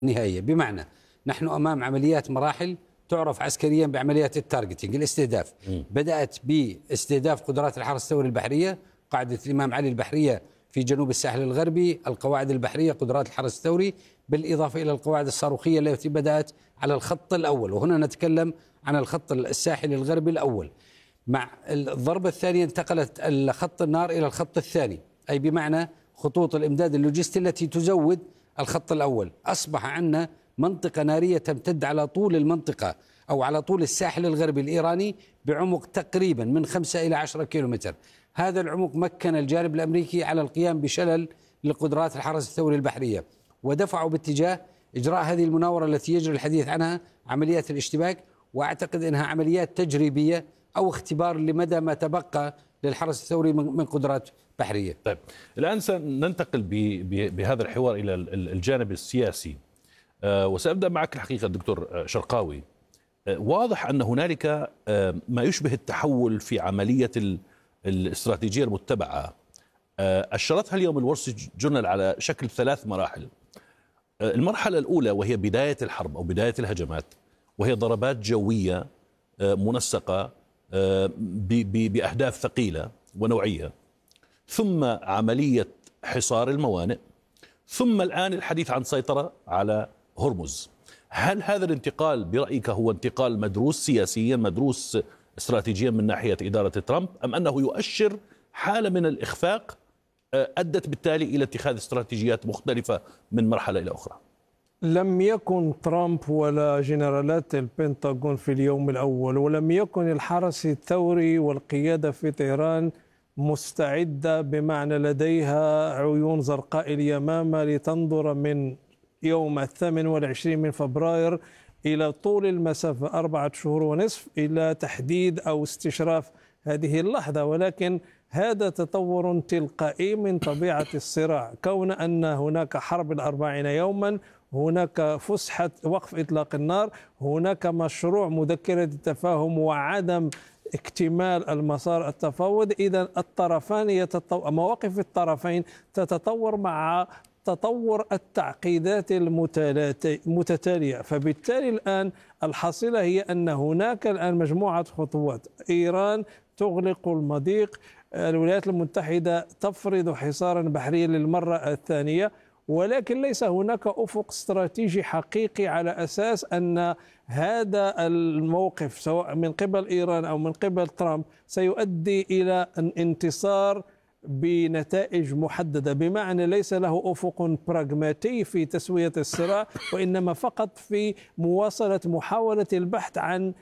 نهائية. بمعنى نحن أمام عمليات مراحل تعرف عسكريا بعمليات التارجتينج، الاستهداف. بدأت باستهداف قدرات الحرس الثوري البحرية، قاعدة الإمام علي البحرية في جنوب الساحل الغربي، القواعد البحرية، قدرات الحرس الثوري، بالإضافة إلى القواعد الصاروخية التي بدأت على الخط الأول، وهنا نتكلم عن الخط الساحلي الغربي الأول. مع الضربة الثانية انتقلت خط النار إلى الخط الثاني، أي بمعنى خطوط الإمداد اللوجستي التي تزود الخط الأول. أصبح عندنا منطقة نارية تمتد على طول المنطقة أو على طول الساحل الغربي الإيراني بعمق تقريبا من 5 إلى 10 كيلومتر. هذا العمق مكن الجانب الأمريكي على القيام بشلل لقدرات الحرس الثوري البحرية، ودفعوا باتجاه إجراء هذه المناورة التي يجري الحديث عنها، عمليات الاشتباك. وأعتقد أنها عمليات تجريبية أو اختبار لمدى ما تبقى للحرس الثوري من قدرات بحرية. طيب الآن سننتقل بهذا الحوار إلى الجانب السياسي، وسأبدأ معك الحقيقة دكتور شرقاوي. واضح أن هنالك ما يشبه التحول في عملية الاستراتيجية المتبعة، أشرتها اليوم الول ستريت جورنال على شكل 3 مراحل. المرحلة الأولى وهي بداية الحرب أو بداية الهجمات، وهي ضربات جوية منسقة بأهداف ثقيلة ونوعية، ثم عملية حصار الموانئ، ثم الآن الحديث عن سيطرة على هرمز. هل هذا الانتقال برأيك هو انتقال مدروس سياسيا، مدروس استراتيجيا من ناحية إدارة ترامب، أم أنه يؤشر حالة من الإخفاق أدت بالتالي إلى اتخاذ استراتيجيات مختلفة من مرحلة إلى أخرى؟ لم يكن ترامب ولا جنرالات البنتاغون في اليوم الأول، ولم يكن الحرس الثوري والقيادة في طهران مستعدة، بمعنى لديها عيون زرقاء اليمامة لتنظر من يوم 28 من فبراير إلى طول المسافة 4 شهور ونصف إلى تحديد أو استشراف هذه اللحظة. ولكن هذا تطور تلقائي من طبيعة الصراع، كون أن هناك حرب 40 يوما، هناك فسحة وقف إطلاق النار، هناك مشروع مذكرة التفاهم وعدم اكتمال المسار التفاوض. إذا الطرفان مواقف الطرفين تتطور مع تطور التعقيدات المتتالية. فبالتالي الآن الحاصلة هي أن هناك الآن مجموعة خطوات. إيران تغلق المضيق، الولايات المتحدة تفرض حصارا بحريا للمرة الثانية، ولكن ليس هناك أفق استراتيجي حقيقي على أساس أن هذا الموقف سواء من قبل إيران أو من قبل ترامب سيؤدي إلى انتصار بنتائج محددة، بمعنى ليس له أفق براغماتي في تسوية الصراع، وإنما فقط في مواصلة محاولة البحث عن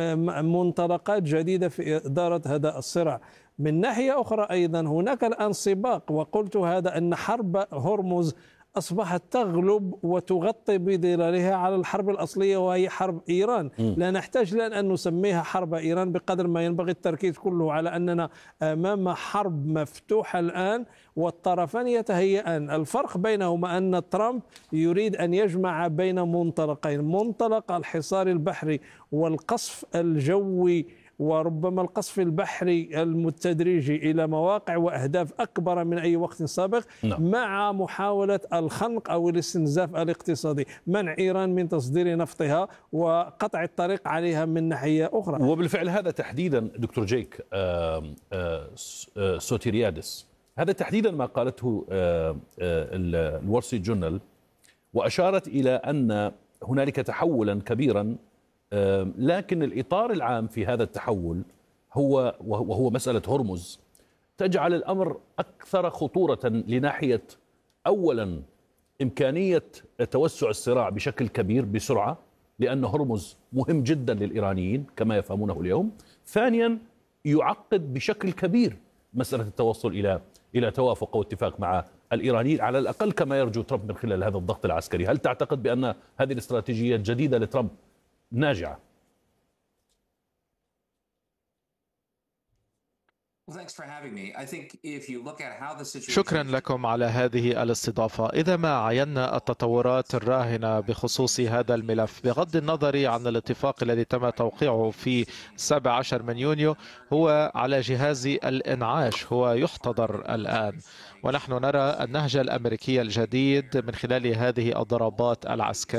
منطلقات جديدة في إدارة هذا الصراع. من ناحية أخرى أيضا هناك الآن سباق، وقلت هذا أن حرب هرمز أصبحت تغلب وتغطي بظلالها على الحرب الأصلية وهي حرب إيران. لا نحتاج الآن أن نسميها حرب إيران بقدر ما ينبغي التركيز كله على أننا أمام حرب مفتوحة الآن، والطرفان يتهيئان. الفرق بينهما أن ترامب يريد أن يجمع بين منطلقين: منطلق الحصار البحري والقصف الجوي، وربما القصف البحري المتدريجي إلى مواقع وأهداف أكبر من أي وقت سابق، مع محاولة الخنق أو الاستنزاف الاقتصادي، منع إيران من تصدير نفطها وقطع الطريق عليها من ناحية أخرى. وبالفعل هذا تحديدا دكتور جيك سوتيريادس، هذا تحديدا ما قالته الول ستريت جورنال، وأشارت إلى أن هنالك تحولا كبيرا، لكن الإطار العام في هذا التحول وهو مسألة هرمز تجعل الأمر أكثر خطورة لناحية أولا إمكانية توسع الصراع بشكل كبير بسرعة، لأن هرمز مهم جدا للإيرانيين كما يفهمونه اليوم. ثانيا يعقد بشكل كبير مسألة التوصل إلى توافق أو اتفاق مع الإيرانيين، على الأقل كما يرجو ترامب من خلال هذا الضغط العسكري. هل تعتقد بأن هذه الاستراتيجية الجديدة لترامب ناجعة؟ شكرا لكم على هذه الاستضافة. إذا ما عينا التطورات الراهنة بخصوص هذا الملف، بغض النظر عن الاتفاق الذي تم توقيعه في 17 من يونيو، هو على جهاز الإنعاش، هو يحتضر الآن، ونحن نرى النهج الأمريكي الجديد من خلال هذه الضربات العسكرية